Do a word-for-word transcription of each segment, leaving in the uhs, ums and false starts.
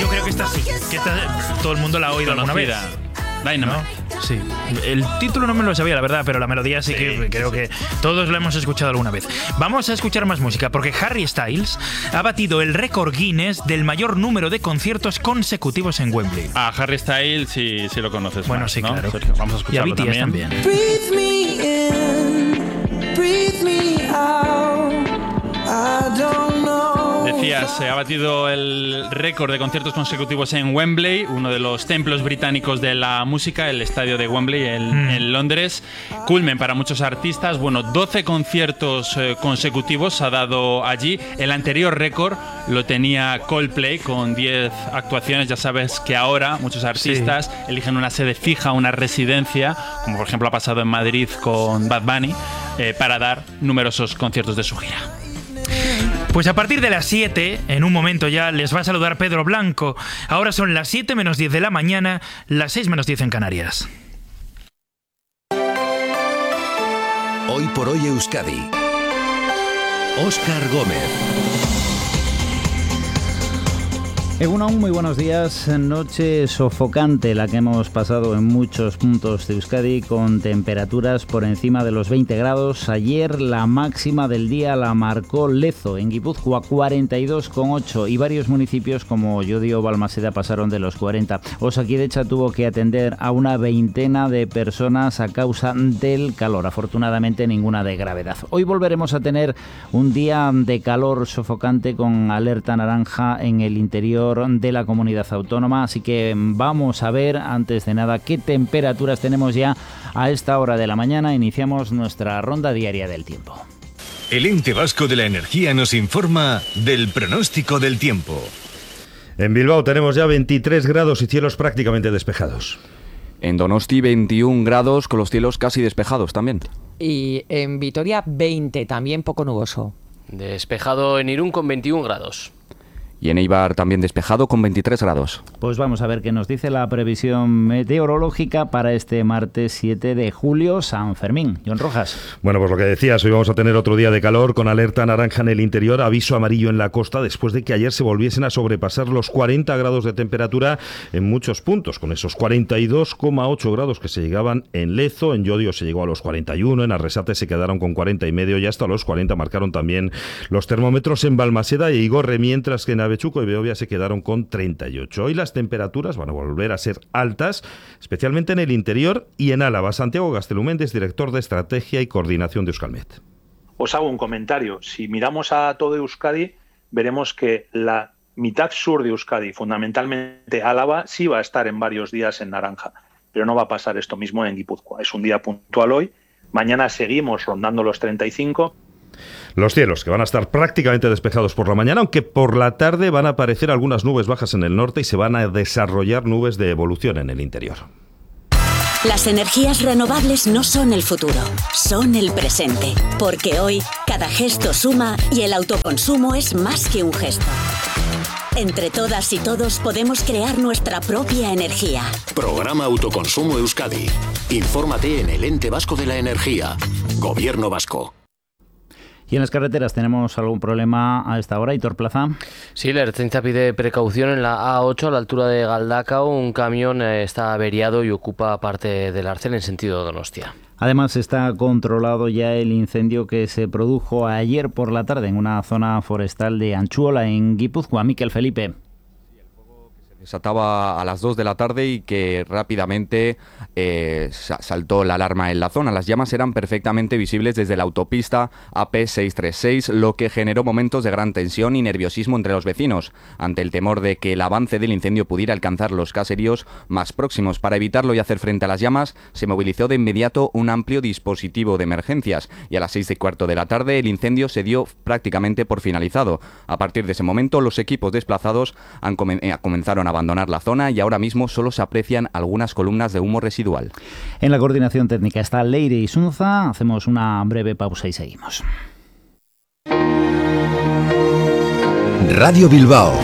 Yo creo que esta sí, que esta todo el mundo la ha oído alguna vez. Dynamite. ¿No? Sí. El título no me lo sabía, la verdad, pero la melodía sí, sí que creo sí. que todos la hemos escuchado alguna vez. Vamos a escuchar más música, porque Harry Styles ha batido el récord Guinness del mayor número de conciertos consecutivos en Wembley. Ah, Harry Styles sí, sí lo conoces. Bueno, más, sí, ¿no? claro. Sergio, vamos a escucharlo y a B T S también. también. Breathe me in, breathe me out. I don't know. Decías, se ha batido el récord de conciertos consecutivos en Wembley, uno de los templos británicos de la música, el estadio de Wembley en, mm. en Londres. Culmen para muchos artistas. Bueno, doce conciertos eh, consecutivos ha dado allí. El anterior récord lo tenía Coldplay con diez actuaciones. Ya sabes que ahora muchos artistas sí. eligen una sede fija, una residencia, como por ejemplo ha pasado en Madrid con Bad Bunny, eh, para dar numerosos conciertos de su gira. Pues a partir de las siete, en un momento ya, les va a saludar Pedro Blanco. Ahora son las siete menos diez de la mañana, las seis menos diez en Canarias. Hoy por hoy Euskadi. Óscar Gómez. Egunon, muy buenos días. Noche sofocante la que hemos pasado en muchos puntos de Euskadi, con temperaturas por encima de los veinte grados. Ayer la máxima del día la marcó Lezo, en Guipúzcoa, cuarenta y dos coma ocho, y varios municipios como Llodio o Balmaseda pasaron de los cuarenta. Osakidetza tuvo que atender a una veintena de personas a causa del calor. Afortunadamente ninguna de gravedad. Hoy volveremos a tener un día de calor sofocante con alerta naranja en el interior de la comunidad autónoma, así que vamos a ver antes de nada qué temperaturas tenemos ya a esta hora de la mañana. Iniciamos nuestra ronda diaria del tiempo. El Ente Vasco de la Energía nos informa del pronóstico del tiempo. En Bilbao tenemos ya veintitrés grados y cielos prácticamente despejados. En Donosti veintiún grados con los cielos casi despejados también. Y en Vitoria veinte, también poco nuboso. Despejado en Irún con veintiún grados. Y en Eibar también despejado con veintitrés grados. Pues vamos a ver qué nos dice la previsión meteorológica para este martes siete de julio, San Fermín. John Rojas. Bueno, pues lo que decías, hoy vamos a tener otro día de calor con alerta naranja en el interior, aviso amarillo en la costa, después de que ayer se volviesen a sobrepasar los cuarenta grados de temperatura en muchos puntos, con esos cuarenta y dos coma ocho grados que se llegaban en Lezo, en Llodio se llegó a los cuarenta y uno, en Arrasate se quedaron con cuarenta y medio y hasta los cuarenta marcaron también los termómetros en Balmaseda y Igorre, mientras que en Bechuco y Beovia se quedaron con treinta y ocho. Hoy las temperaturas van a volver a ser altas, especialmente en el interior y en Álava. Santiago Gasteluméndez, director de Estrategia y Coordinación de Euskalmet. Os hago un comentario. Si miramos a todo Euskadi, veremos que la mitad sur de Euskadi, fundamentalmente Álava, sí va a estar en varios días en naranja, pero no va a pasar esto mismo en Guipúzcoa. Es un día puntual hoy. Mañana seguimos rondando los treinta y cinco. Los cielos que van a estar prácticamente despejados por la mañana, aunque por la tarde van a aparecer algunas nubes bajas en el norte y se van a desarrollar nubes de evolución en el interior. Las energías renovables no son el futuro, son el presente. Porque hoy cada gesto suma y el autoconsumo es más que un gesto. Entre todas y todos podemos crear nuestra propia energía. Programa Autoconsumo Euskadi. Infórmate en el Ente Vasco de la Energía. Gobierno Vasco. ¿Y en las carreteras tenemos algún problema a esta hora, Hitor Plaza? Sí, la Ertzaintza pide precaución en la A ocho a la altura de Galdakao. Un camión eh, está averiado y ocupa parte del arcén en sentido Donostia. Además está controlado ya el incendio que se produjo ayer por la tarde en una zona forestal de Antxuola, en Guipúzcoa. Miquel Felipe. Desataba a las dos de la tarde y que rápidamente eh, saltó la alarma en la zona. Las llamas eran perfectamente visibles desde la autopista A P seiscientos treinta y seis, lo que generó momentos de gran tensión y nerviosismo entre los vecinos, ante el temor de que el avance del incendio pudiera alcanzar los caseríos más próximos. Para evitarlo y hacer frente a las llamas, se movilizó de inmediato un amplio dispositivo de emergencias y a las seis y cuarto de la tarde el incendio se dio prácticamente por finalizado. A partir de ese momento, los equipos desplazados han comen- eh, comenzaron a abandonar la zona y ahora mismo solo se aprecian algunas columnas de humo residual. En la coordinación técnica está Leire Isunza. Hacemos una breve pausa y seguimos. Radio Bilbao.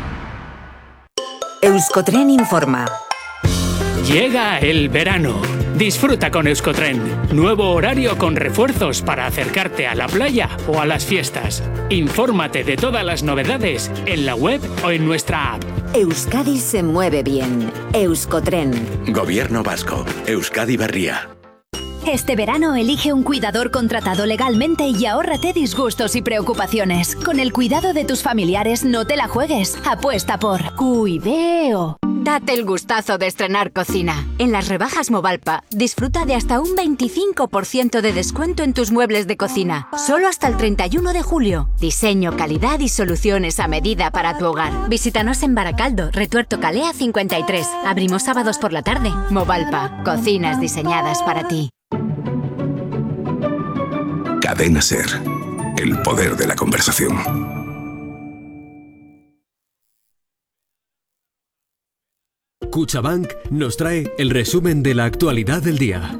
Euskotren informa. Llega el verano. Disfruta con Euskotren. Nuevo horario con refuerzos para acercarte a la playa o a las fiestas. Infórmate de todas las novedades en la web o en nuestra app. Euskadi se mueve bien. Euskotren. Gobierno vasco. Euskadi Berria. Este verano elige un cuidador contratado legalmente y ahórrate disgustos y preocupaciones. Con el cuidado de tus familiares no te la juegues. Apuesta por Cuideo. Date el gustazo de estrenar cocina. En las rebajas Movalpa, disfruta de hasta un veinticinco por ciento de descuento en tus muebles de cocina. Solo hasta el treinta y uno de julio. Diseño, calidad y soluciones a medida para tu hogar. Visítanos en Baracaldo, Retuerto Calea cincuenta y tres. Abrimos sábados por la tarde. Movalpa, cocinas diseñadas para ti. Cadena Ser. El poder de la conversación. Cuchabank nos trae el resumen de la actualidad del día.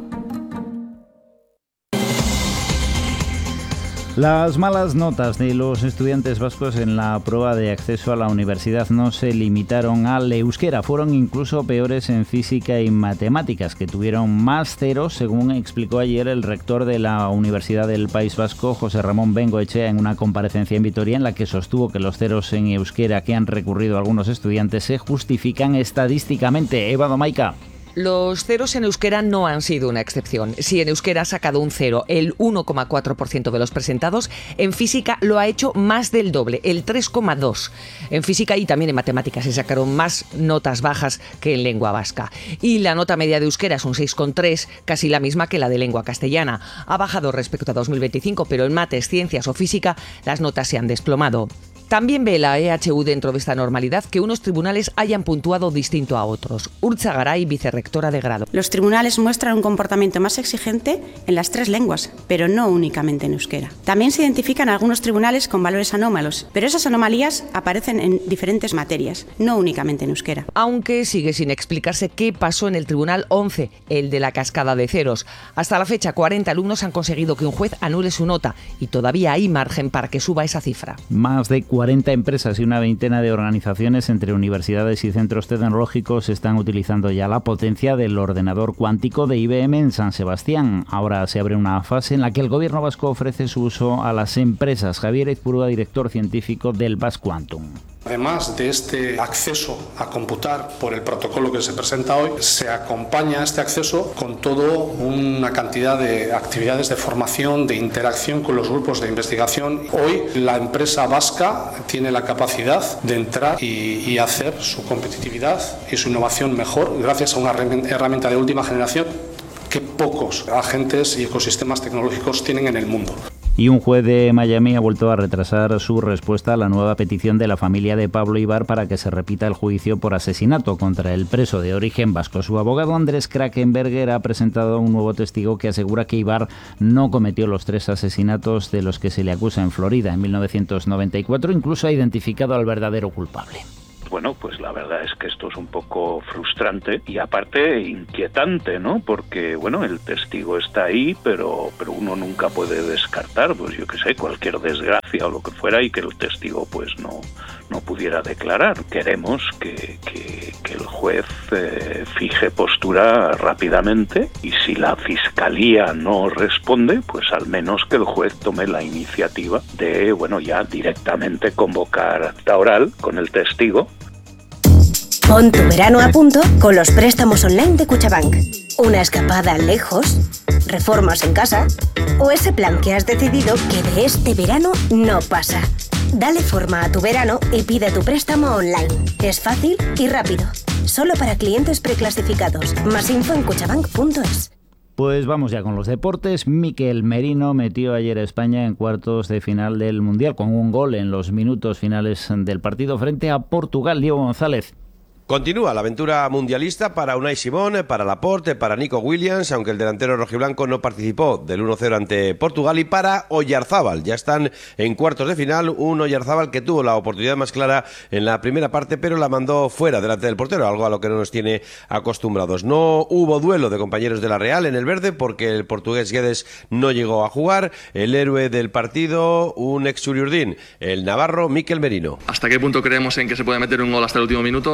Las malas notas de los estudiantes vascos en la prueba de acceso a la universidad no se limitaron al euskera, fueron incluso peores en física y matemáticas, que tuvieron más ceros, según explicó ayer el rector de la Universidad del País Vasco, José Ramón Bengoechea, en una comparecencia en Vitoria, en la que sostuvo que los ceros en euskera que han recurrido algunos estudiantes se justifican estadísticamente. Eva Domaica. Los ceros en euskera no han sido una excepción. Si en euskera ha sacado un cero el uno coma cuatro por ciento de los presentados, en física lo ha hecho más del doble, el tres coma dos por ciento. En física y también en matemáticas se sacaron más notas bajas que en lengua vasca. Y la nota media de euskera es un seis coma tres, casi la misma que la de lengua castellana. Ha bajado respecto a dos mil veinticinco, pero en mates, ciencias o física las notas se han desplomado. También ve la E H U dentro de esta normalidad que unos tribunales hayan puntuado distinto a otros. Urtza Garay, vicerrectora de grado. Los tribunales muestran un comportamiento más exigente en las tres lenguas, pero no únicamente en euskera. También se identifican algunos tribunales con valores anómalos, pero esas anomalías aparecen en diferentes materias, no únicamente en euskera. Aunque sigue sin explicarse qué pasó en el Tribunal once, el de la cascada de ceros. Hasta la fecha, cuarenta alumnos han conseguido que un juez anule su nota y todavía hay margen para que suba esa cifra. Más de cuarenta empresas y una veintena de organizaciones entre universidades y centros tecnológicos están utilizando ya la potencia del ordenador cuántico de I B M en San Sebastián. Ahora se abre una fase en la que el gobierno vasco ofrece su uso a las empresas. Javier Ezpurua, director científico del Basquantum. Además de este acceso a computar por el protocolo que se presenta hoy, se acompaña este acceso con toda una cantidad de actividades de formación, de interacción con los grupos de investigación. Hoy la empresa vasca tiene la capacidad de entrar y, y hacer su competitividad y su innovación mejor gracias a una herramienta de última generación que pocos agentes y ecosistemas tecnológicos tienen en el mundo. Y un juez de Miami ha vuelto a retrasar su respuesta a la nueva petición de la familia de Pablo Ibar para que se repita el juicio por asesinato contra el preso de origen vasco. Su abogado Andrés Krakenberger ha presentado un nuevo testigo que asegura que Ibar no cometió los tres asesinatos de los que se le acusa en Florida en mil novecientos noventa y cuatro, incluso ha identificado al verdadero culpable. Bueno, pues la verdad es que esto es un poco frustrante y aparte inquietante, ¿no? Porque, bueno, el testigo está ahí, pero, pero uno nunca puede descartar, pues yo qué sé, cualquier desgracia o lo que fuera y que el testigo pues no, no pudiera declarar. Queremos que, que, que el juez eh, fije postura rápidamente y si la fiscalía no responde, pues al menos que el juez tome la iniciativa de, bueno, ya directamente convocar acta oral con el testigo. Pon tu verano a punto con los préstamos online de Cuchabank. Una escapada lejos, reformas en casa o ese plan que has decidido que de este verano no pasa. Dale forma a tu verano y pide tu préstamo online. Es fácil y rápido. Solo para clientes preclasificados. Más info en cuchabank punto es. Pues vamos ya con los deportes. Mikel Merino metió ayer a España en cuartos de final del Mundial con un gol en los minutos finales del partido frente a Portugal. Diego González. Continúa la aventura mundialista para Unai Simón, para Laporte, para Nico Williams, aunque el delantero rojiblanco no participó del uno cero ante Portugal, y para Oyarzábal. Ya están en cuartos de final, un Oyarzábal que tuvo la oportunidad más clara en la primera parte, pero la mandó fuera delante del portero, algo a lo que no nos tiene acostumbrados. No hubo duelo de compañeros de la Real en el verde porque el portugués Guedes no llegó a jugar. El héroe del partido, un ex Uriurdin, el navarro Mikel Merino. ¿Hasta qué punto creemos en que se puede meter un gol hasta el último minuto? Eh...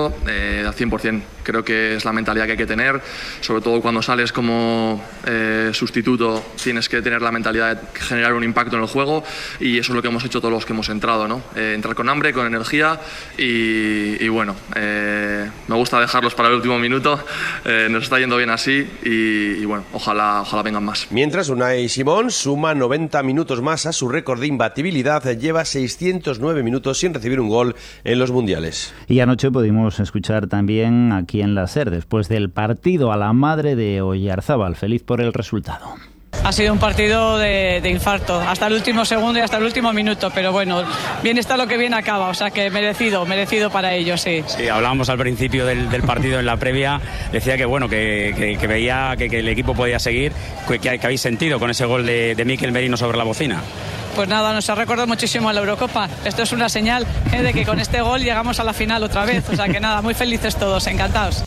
eh, al cien por cien. Creo que es la mentalidad que hay que tener, sobre todo cuando sales como eh, sustituto, tienes que tener la mentalidad de generar un impacto en el juego, y eso es lo que hemos hecho todos los que hemos entrado, ¿no? Eh, entrar con hambre, con energía y, y bueno, eh, me gusta dejarlos para el último minuto, eh, nos está yendo bien así y, y bueno, ojalá, ojalá vengan más. Mientras, Unai Simón suma noventa minutos más a su récord de imbatibilidad, lleva seiscientos nueve minutos sin recibir un gol en los mundiales. Y anoche pudimos escuchar también aquí en la SER, después del partido, a la madre de Oyarzábal, feliz por el resultado. Ha sido un partido de, de infarto, hasta el último segundo y hasta el último minuto, pero bueno, bien está lo que bien acaba, o sea que merecido, merecido para ellos, sí. Sí, hablábamos al principio del, del partido en la previa, decía que bueno, que, que, que veía que, que el equipo podía seguir, que, que habéis sentido con ese gol de, de Mikel Merino sobre la bocina. Pues nada, nos ha recordado muchísimo a la Eurocopa. Esto es una señal ¿eh? de que con este gol llegamos a la final otra vez. O sea que nada, muy felices todos, encantados.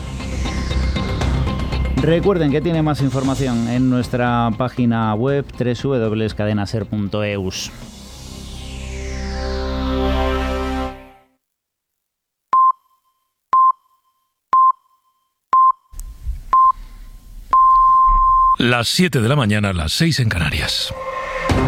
Recuerden que tiene más información en nuestra página web doble u doble u doble u punto cadenaser punto e u. Las siete de la mañana, las seis en Canarias.